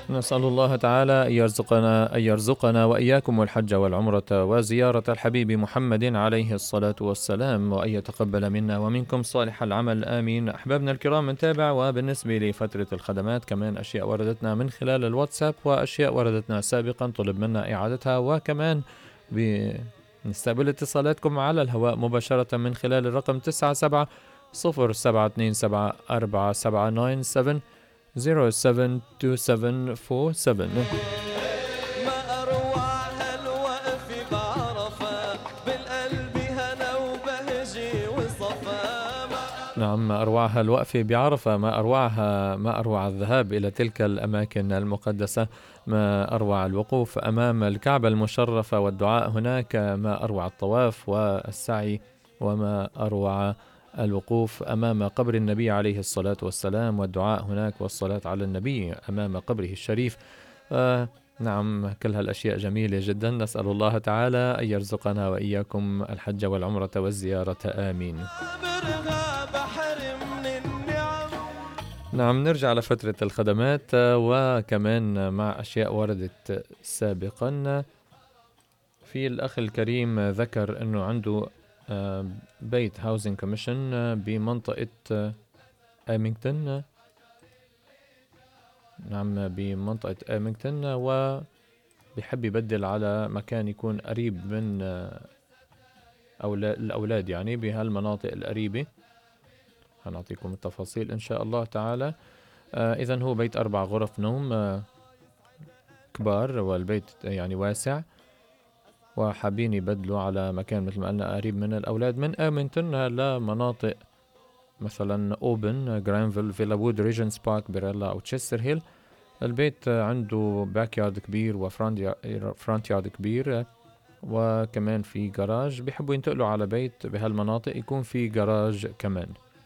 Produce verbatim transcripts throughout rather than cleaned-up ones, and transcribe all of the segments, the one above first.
نسأل الله تعالى أن يرزقنا أن يرزقنا وإياكم الحج والعمرة وزيارة الحبيب محمد عليه الصلاة والسلام، وأن يتقبل منا ومنكم صالح العمل، آمين. أحبابنا الكرام، نتابع. وبالنسبة لفترة الخدمات كمان أشياء وردتنا من خلال الواتساب، وأشياء وردتنا سابقا طلب منا إعادتها، وكمان نستقبل اتصالاتكم على الهواء مباشرة من خلال الرقم تسعة سبعة صفر سبعة اثنين سبعة أربعة سبعة تسعة سبعة zero seven two seven four seven. ما أروعها الوقف بعرفة بالقلب هنا وبهجي وصفا. نعم، ما أروعها الوقفة بعرفة، ما أروعها ما أروع الذهاب إلى تلك الأماكن المقدسة، ما أروع الوقوف أمام الكعبة المشرفة والدعاء هناك، ما أروع الطواف والسعي، وما أروع الوقوف أمام قبر النبي عليه الصلاة والسلام والدعاء هناك والصلاة على النبي أمام قبره الشريف. آه نعم، كل هالأشياء جميلة جدا. نسأل الله تعالى أن يرزقنا وإياكم الحج والعمرة والزيارة، آمين. نعم، نرجع لفترة الخدمات وكمان مع أشياء وردت سابقا. في الأخ الكريم ذكر أنه عنده بيت هاوزين كوميشن بمنطقة آمينغتون. نعم، بمنطقة آمينغتون، وبيحب يبدل على مكان يكون قريب من الأولاد، يعني بهالمناطق القريبة. هنعطيكم التفاصيل إن شاء الله تعالى. آه إذن هو بيت أربع غرف نوم آه كبار، والبيت يعني واسع، وحابين يبدلوا على مكان مثل ما قلنا قريب من الأولاد، من آمينغتون لمناطق مثلا أوبن، جرانفيل، فيلا وود، ريجنز بارك، بيريلا أو تشستر هيل. البيت عنده باك يارد كبير وفرونت يارد كبير، وكمان في جراج. بيحبوا ينتقلوا على بيت بهالمناطق يكون في جراج كمان.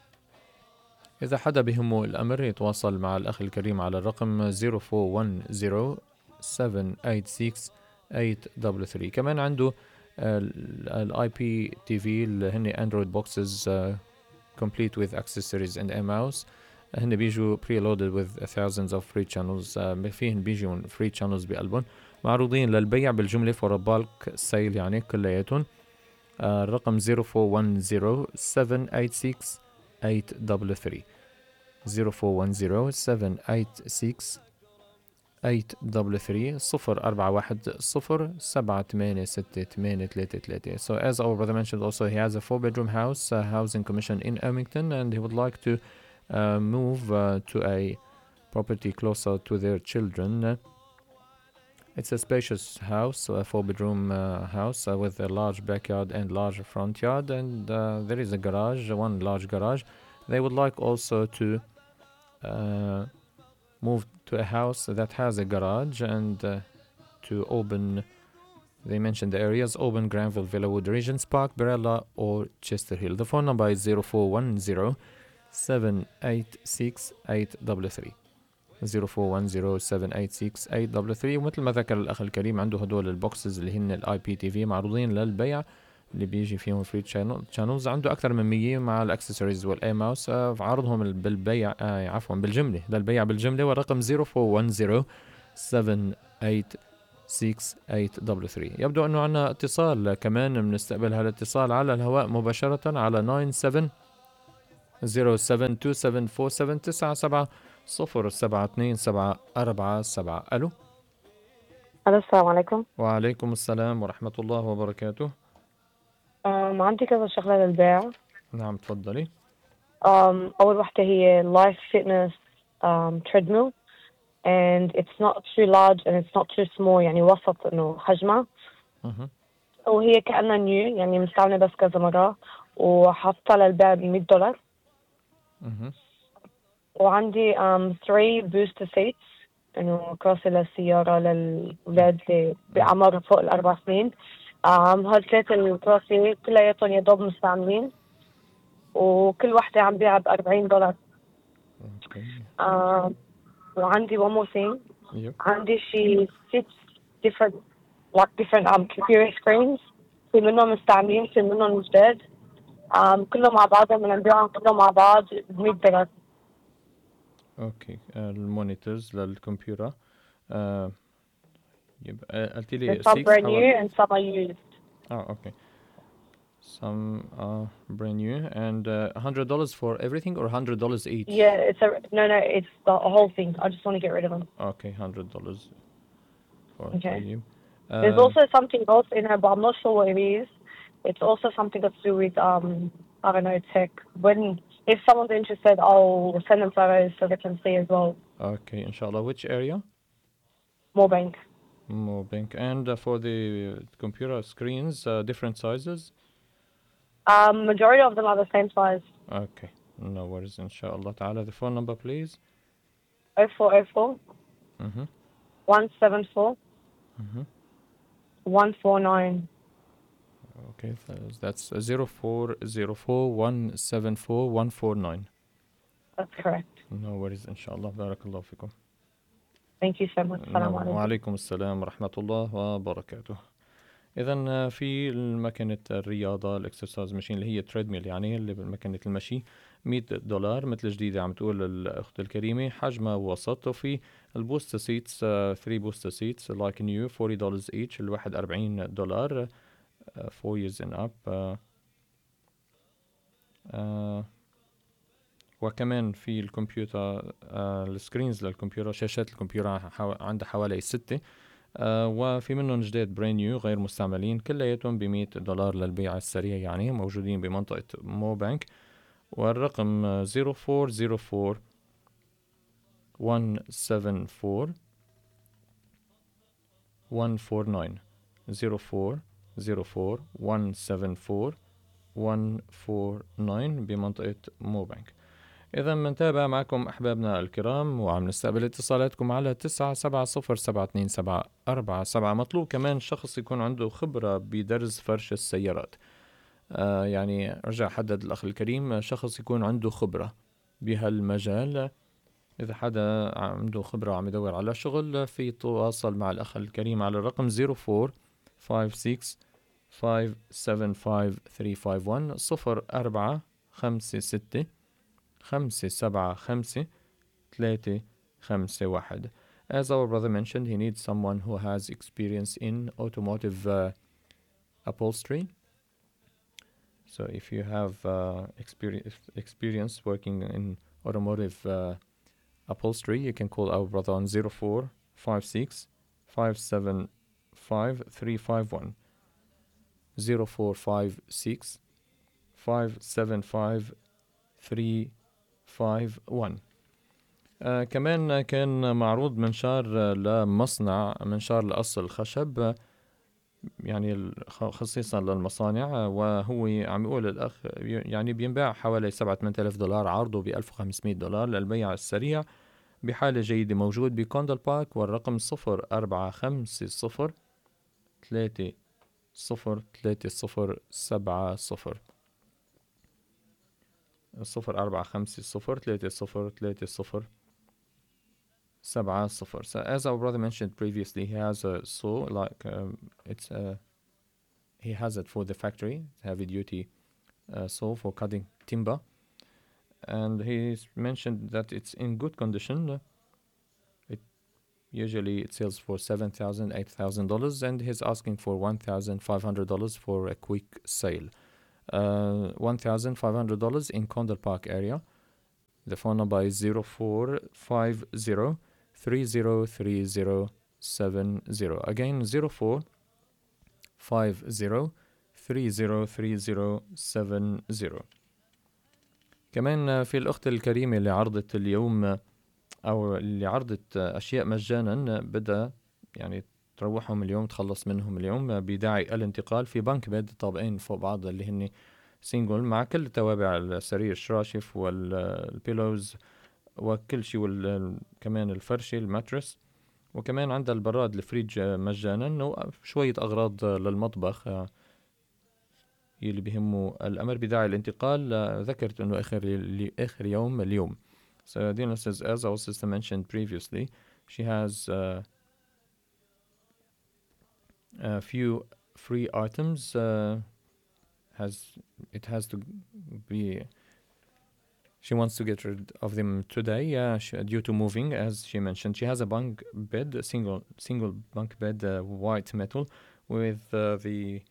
إذا حدا بهمه الأمر يتواصل مع الأخ الكريم على الرقم zero four one zero seven eight six eight three three. كمان عنده الاي بي تي في اللي هن اندرويد بوكسز complete with accessories and a mouse. هن بيجوا preloaded with thousands of free channels. فيهن بيجوا free channels بقلبهم، معروضين للبيع بالجملة for a bulk sale، يعني كلياتهم. الرقم zero four one zero seven eight six eight three three zero four one zero seven eight six eight three three صفر أربعة واحد صفر سبعة ثمانية ستة ثمانية ثلاثة ثلاثة. So as our brother mentioned, also he has a four bedroom house, a housing commission in Amington, and he would like to uh, move uh, to a property closer to their children. It's a spacious house, a four bedroom uh, house uh, with a large backyard and large front yard, and uh, there is a garage, one large garage. They would like also to uh, move to a house that has a garage and uh, to open, they mentioned the areas, Oban, Granville, Villawood, Regents Park, Barella or Chester Hill. The phone number is zero four one zero seven eight six eight three three zero four one zero seven eight six eight three three. ومثل ما ذكر الأخ الكريم عنده هدول البوكسز اللي هن الاي بي تي في معروضين للبيع، اللي بيجي فيهم فري شانلز. عنده أكثر من مية مع الأكسسوارز والأي ماوس، عرضهم بالبيع آه عفوا بالجملة للبيع بالجملة. والرقم zero four one zero seven eight six eight three three. يبدو أنه عنا اتصال كمان، بنستقبل هذا الاتصال على الهواء مباشرة على nine seven zero seven two seven four seven تسعة سبعة صفر سبعة اثنين سبعة أربعة سبعة. ألو. ألو، السلام عليكم. وعليكم السلام ورحمة الله وبركاته. أم عندي كذا شغلة للبيع. نعم تفضلي. أم أول واحدة هي Life Fitness um, treadmill and it's not too large and it's not too small، يعني وسط إنه حجمها. أه. وهي كأنها نيو، يعني مستعملة بس كذا مرة، وحاطة للبيع بمية دولار. أه. وعندي um, three booster seats، إنه كراسي للسيارة للأولاد اللي بأعمار فوق الأربع سنين. um, هالثلاثة الكراسي كلياتهم يا دوب مستعملين، وكل واحدة عم بيعها بأربعين دولار. آه وعندي one more thing. Yep. عندي شي six different like different um computer screens، في منهم مستعملين في منهم جداد. um كلهم مع بعضهم بنبيعهم كلهم مع بعض بمية دولار. اوكي. المونيتورز للكمبيوتر آه يبقى قلت لي There's some six brand حوالي. new and some are used. اه okay. Some are brand new and uh, one hundred dollars for everything or one hundred dollars each? Yeah, it's a no, no, it's the whole thing. I just want to get rid of them. Okay, one hundred dollars for Okay. طيب. There's Uh, also something else in here, but I'm not sure what it is. It's also something got to do with um, I don't know, tech. When if someone's interested, I'll send them photos so they can see as well. okay, inshallah. Which area? Moorbank. Mobank. And uh, for the computer screens, uh, different sizes? Um, majority of them are the same size. Okay, no worries, inshallah ta'ala. The phone number, please. Oh four oh four Mm-hmm. one seven four Mm-hmm. one four nine. Okay, th- that's zero four zero four one seven four one four nine. That's correct. No worries, inshallah. Barakallahu fikum. Thank you so much. نعم. Salam alaikum. وعليكم السلام ورحمة الله وبركاته. إذا في مكنة الرياضة الإكسرسايز ماشين اللي هي تريدميل يعني اللي بمكنة المشي مية دولار مثل جديدة عم تقول الأخت الكريمة حجمها وسط. وفي البوست سيتس ثري بوست سيتس لايك نيو forty dollars each الواحد أربعين دولار uh, four years and up. uh, uh, وكمان في الكمبيوتر آه السكرينز للكمبيوتر شاشات الكمبيوتر حو... عندها حوالي ستة آه وفي منهم جداد برين نيو غير مستعملين كلياتهم بمية دولار للبيع السريع يعني موجودين بمنطقة مو بانك. والرقم زيرو فور زيرو فور one seven four one four nine zero four zero four one seven four one four nine بمنطقة مو بانك. إذا منتابع معكم أحبابنا الكرام وعم نستقبل اتصالاتكم على تسعة سبعة صفر سبعة اتنين سبعة أربعة سبعة. مطلوب كمان شخص يكون عنده خبرة بدرس فرش السيارات. آه يعني رجع حدد الأخ الكريم شخص يكون عنده خبرة بهالمجال. إذا حدا عنده خبرة وعم يدور على شغل في تواصل مع الأخ الكريم على الرقم زيرو فور فايف سيكس فايف سفن فايف ثري فايف ون صفر أربعة خمسة ستة خمسة سبعة خمسة ثلاثة خمسة واحد. As our brother mentioned, he needs someone who has experience in automotive uh, upholstery. So if you have uh, experience experience working in automotive uh, upholstery, you can call our brother on zero four five six five seven five three five one zero four five six five seven five three five one. آه كمان كان معروض منشار آه لمصنع منشار لقص الخشب آه يعني خصيصا للمصانع آه وهو عم يقول الأخ يعني بينباع حوالي سبعة ثمانية آلاف دولار عرضه ب ألف وخمسمية دولار للبيع السريع بحالة جيدة موجود بكوندل بارك. والرقم صفر أربعة خمسة صفر ثلاثة صفر ثلاثة صفر سبعة صفر صفر أربعة خمسة صفر ثلاثة صفر ثلاثة صفر سبعة صفر. So as our brother mentioned previously, he has a saw like um, it's a he has it for the factory, heavy duty uh, saw for cutting timber, and he's mentioned that it's in good condition. It usually it sells for seven thousand, eight thousand dollars, and he's asking for one thousand five hundred dollars for a quick sale. Uh, one thousand five hundred dollars in Condor Park area. The phone number is zero four five zero three zero three zero seven zero. Again, zero four five zero three zero three zero seven zero. كمان في الأخت الكريمة اللي عرضت اليوم أو اللي عرضت أشياء مجانا بدأ يعني تروحهم اليوم تخلص منهم اليوم بداعي الانتقال في بنك بيد طابقين فوق بعض اللي هن سينجل مع كل توابع السرير الشراشف والبيلوز وكل شيء وكمان الفرشة الماترس وكمان عندها البراد الفريج مجانا وشوية أغراض للمطبخ اللي بيهموا الأمر بداعي الانتقال. ذكرت أنه آخر آخر يوم اليوم. So Dina says, as our sister mentioned previously, she has uh, a few free items. Uh, has it has to be She wants to get rid of them today, yeah, she, due to moving, as she mentioned. She has a bunk bed, a single single bunk bed, uh, white metal, with uh, the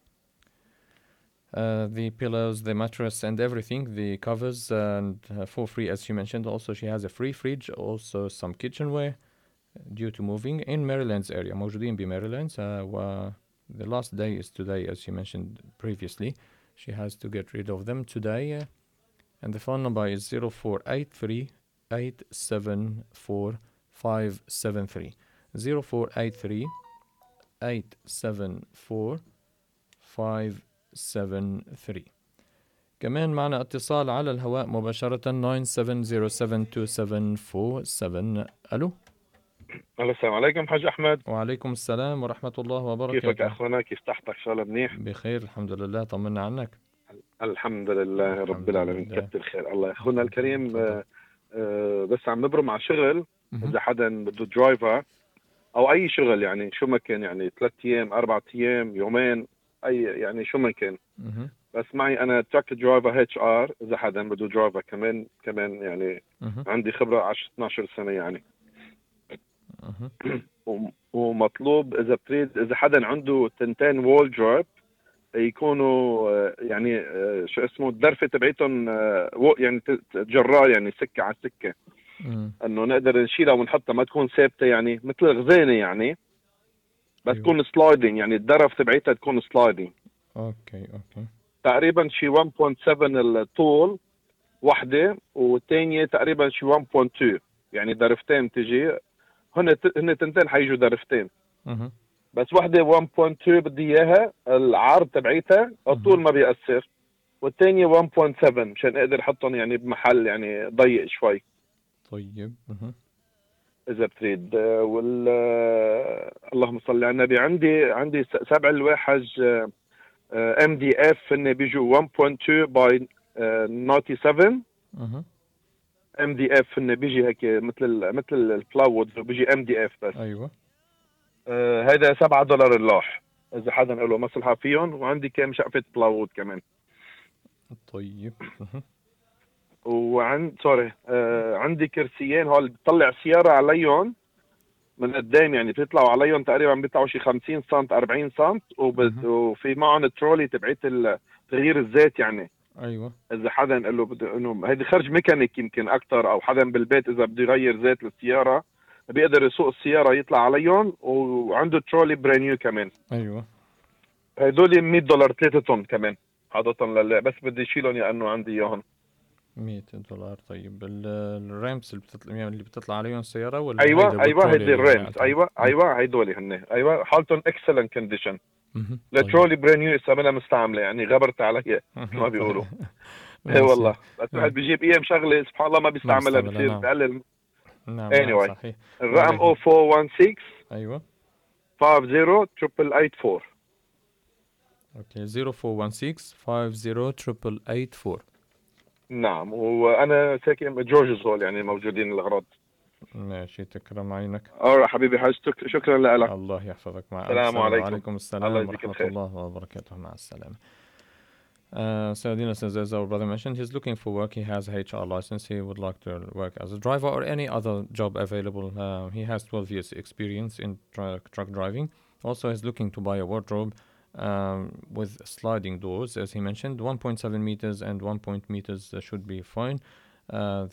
uh, the pillows, the mattress, and everything, the covers, and uh, for free, as she mentioned. Also, she has a free fridge, also some kitchenware, due to moving in Maryland's area. موجودين بماريلاند. Uh, و the last day is today, as she mentioned previously. She has to get rid of them today. Uh, and the phone number is zero four eight three eight seven four five seven three. zero four eight three eight seven four five seven three. كمان معنا اتصال على الهواء مباشرة nine seven zero seven two seven four seven. ألو. الو السلام عليكم حاج احمد. وعليكم السلام ورحمة الله وبركاته. كيفك اخونا؟ كيف صحتك؟ شغله منيح؟ بخير الحمد لله. طمنا عنك. الحمد لله الحمد رب العالمين. لله. كتر خير الله. اخونا الكريم تفضل. آه آه بس عم نبرم على شغل. مهم. اذا حدا بده درايفر او اي شغل يعني شو ما كان، يعني ثلاث ايام اربع ايام يومين، اي يعني شو ما كان. مهم. بس معي انا تراك درايفر اتش ار، اذا حدا بده درايفر كمان كمان يعني مهم. عندي خبره عشرة اثناشر سنه يعني. مهم. وم- ومطلوب اذا بتريد، اذا حدا عنده تنتين وول دروب يكونوا آه، يعني آه، شو اسمه الدرفه تبعيتهم آه، و- يعني ت- ت- جرار، يعني سكه على سكه، مم. انه نقدر نشيلها ونحطها ما تكون ثابته، يعني مثل الغزينه يعني، بس أيوة. تكون سلايدنج، يعني الدرف تبعيتها تكون سلايدنج. اوكي اوكي. تقريبا شي واحد فاصلة سبعة الطول وحده، والثانيه تقريبا شي واحد فاصلة اثنين، يعني درفتين تجي. هن ت- هن تنتين حيجوا درفتين، مهم. بس وحده واحد فاصلة اثنين بدي اياها العرض تبعيتها، الطول ما بيأثر، والثانيه واحد فاصلة سبعة مشان اقدر احطهم يعني بمحل يعني ضيق شوي طيب. مهم. اذا بتريد. آه، وال آه، اللهم صل على النبي. عندي عندي س- سبع الواحج ام دي اف، هن بيجوا واحد فاصلة اثنين باي سبعة وتسعين. مهم. ام دي اف هن بيجي هيك مثل ال- مثل البلاوود، بيجي ام دي اف بس. ايوه. آه، هيدا سبعة دولار اللوح اذا حدا له مصلحه فيهم. وعندي كم شقفه بلاوود كمان. طيب. مهم. وعند سوري آه عندي كرسيين هول بتطلع سيارة عليهم من قدام، يعني بيطلعوا عليهم تقريبا بيطلعوا شي خمسين سم أربعين سم، وب- مهم. وفي معهم الترولي تبعت ال- تغيير الزيت يعني. ايوه. اذا حدا قال له بده انه هيدي خرج ميكانيك يمكن اكثر، او حدا بالبيت اذا بده يغير زيت للسيارة بيقدر يسوق السيارة يطلع عليهم، وعنده ترولي برانيو كمان. ايوه. هدول مية دولار ثلاثة طن كمان حاططهم لله، بس بدي اشيلهم لانه عندي اياهم. مية دولار. طيب ال- الرامس اللي بتطلع يعني اللي بتطلع عليهم السيارة ولا ايوه هيدا ايوه بالترولي هيدي اللي الريمز، نقلتهم؟ ايوه ايوه هيدول هن، ايوه حالتهم اكسلنت كونديشن. مهم. طيب. الترولي برينيو استعملها مستعمله، يعني غبرت علي ما بيقولوا. اي ماشي. والله، بس الواحد بيجيب ايام شغله سبحان الله ما ما بيستعملها، بيستعملها. بصير نعم. بقلل. نعم اني نعم واي صحيح. الرقم وعليه. صفر أربعة واحد ستة ايوه. خمسة صفر ثمانية ثمانية ثمانية أربعة. اوكي. zero four one six five zero triple eight four. نعم، وانا ساكن بجورجزول، يعني موجودين الاغراض. ماشي. تكرم عينك. اه حبيبي حاج، شك- شكرا لك. الله يحفظك. مع ألف السلام سلامة. عليكم. وعليكم الله السلام يجزيك ورحمة الخير. الله وبركاته. مع السلامة. Uh, so Dina says, as our brother mentioned, he's looking for work. He has a H R license. He would like to work as a driver or any other job available. Uh, he has twelve years experience in truck, truck driving. Also, he's looking to buy a wardrobe um, with sliding doors, as he mentioned. one point seven meters and one point meters uh, should be fine. Uh,